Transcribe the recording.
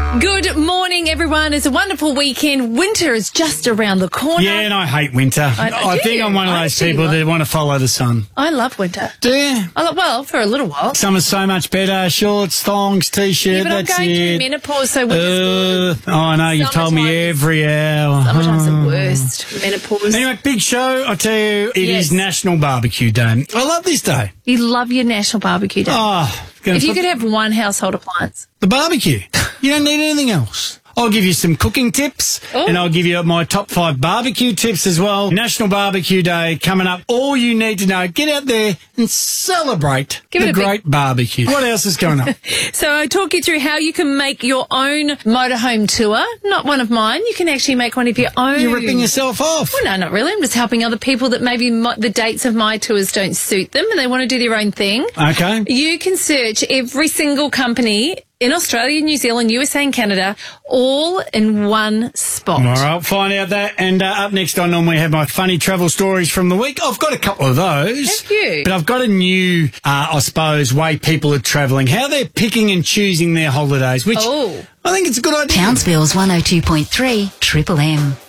Good morning, everyone. It's a wonderful weekend. Winter is just around the corner. Yeah, and I hate winter. I think I'm one of those people that want to follow the sun. I love winter. Do you? Well, for a little while. Summer's so much better. Shorts, thongs, T-shirt, Yeah, but that's I'm going it. through menopause, so winter's good. Oh, I know. You've told me Summertime every hour. Summertime's the worst. Menopause. Anyway, big show. I tell you, it is National Barbecue Day. I love this day. You love your National Barbecue Day. If you could have one household appliance. The barbecue. You don't need anything else. I'll give you some cooking tips, and I'll give you my top 5 barbecue tips as well. National Barbecue Day coming up. All you need to know, get out there and celebrate the great barbecue. What else is going on? So I talk you through how you can make your own motorhome tour. Not one of mine. You can actually make one of your own. You're ripping yourself off. Well, no, not really. I'm just helping other people that maybe the dates of my tours don't suit them and they want to do their own thing. Okay. You can search every single company in Australia, New Zealand, USA and Canada, all in one spot. All right, find out that. And up next, I normally have my funny travel stories from the week. I've got a couple of those. Have you? But I've got a new, I suppose, way people are travelling, how they're picking and choosing their holidays, which I think it's a good idea. Townsville's 102.3 Triple M.